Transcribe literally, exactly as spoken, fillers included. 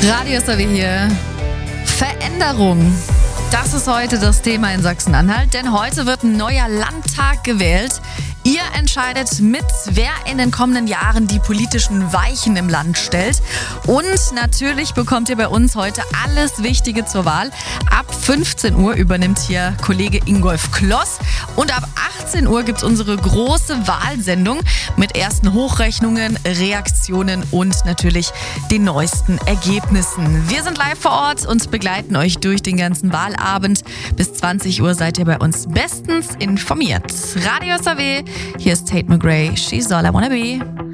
Radio S A W hier. Veränderung. Das ist heute das Thema in Sachsen-Anhalt, denn heute wird ein neuer Landtag gewählt. Ihr entscheidet mit, wer in den kommenden Jahren die politischen Weichen im Land stellt. Und natürlich bekommt ihr bei uns heute alles Wichtige zur Wahl. Ab fünfzehn Uhr übernimmt hier Kollege Ingolf Kloss. Und ab achtzehn Uhr gibt es unsere große Wahlsendung mit ersten Hochrechnungen, Reaktionen und natürlich den neuesten Ergebnissen. Wir sind live vor Ort und begleiten euch durch den ganzen Wahlabend. Bis zwanzig Uhr seid ihr bei uns bestens informiert. Radio S A W, hier ist Tate McRae, She's All I Wanna Be.